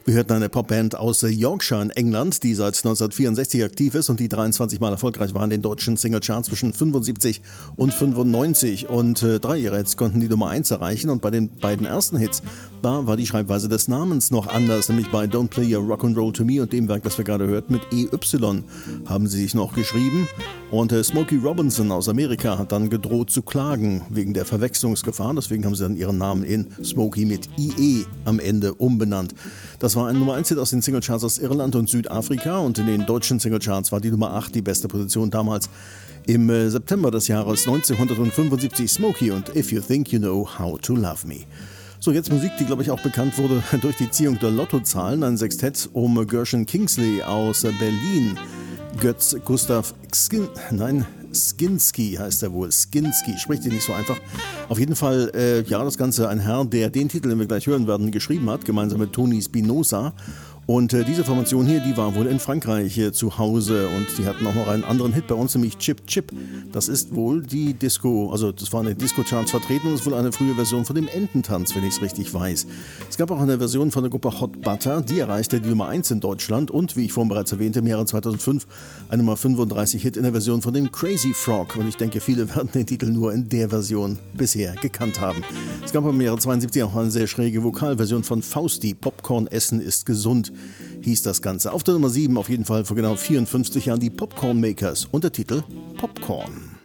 Wir hörten eine Popband aus Yorkshire in England, die seit 1964 aktiv ist und die 23 Mal erfolgreich war in den deutschen Singlecharts zwischen 75 und 95. Und 3 ihrer Hits konnten die Nummer 1 erreichen. Und bei den beiden ersten Hits war die Schreibweise des Namens noch anders, nämlich bei Don't Play Your Rock'n'Roll to Me und dem Werk, das wir gerade hörten, mit EY haben sie sich noch geschrieben. Und Smokey Robinson aus Amerika hat dann gedroht zu klagen wegen der Verwechslungsgefahr. Deswegen haben sie dann ihren Namen in Smokey mit IE am Ende umbenannt. Das war ein Nummer 1 Hit aus den Singlecharts aus Irland und Südafrika und in den deutschen Singlecharts war die Nummer 8 die beste Position damals. Im September des Jahres 1975 Smokey und If You Think You Know How to Love Me. So, jetzt Musik, die glaube ich auch bekannt wurde durch die Ziehung der Lottozahlen. Ein Sextett um Gershon Kingsley aus Berlin. Götz Gustav Skinski heißt er wohl. Skinski, spricht sie nicht so einfach. Auf jeden Fall, das Ganze ein Herr, der den Titel, den wir gleich hören werden, geschrieben hat, gemeinsam mit Tony Spinoza. Und diese Formation hier, die war wohl in Frankreich zu Hause und die hatten auch noch einen anderen Hit bei uns, nämlich Chip Chip. Das ist wohl die Disco, also das war in den Disco-Charts vertreten und ist wohl eine frühe Version von dem Ententanz, wenn ich es richtig weiß. Es gab auch eine Version von der Gruppe Hot Butter, die erreichte die Nummer 1 in Deutschland und, wie ich vorhin bereits erwähnte, im Jahre 2005 ein Nummer 35 Hit in der Version von dem Crazy Frog. Und ich denke, viele werden den Titel nur in der Version bisher gekannt haben. Es gab im Jahre 72 auch eine sehr schräge Vokalversion von Fausti, Popcorn essen ist gesund, hieß das Ganze. Auf der Nummer 7 auf jeden Fall vor genau 54 Jahren die Popcorn Makers und der Titel Popcorn.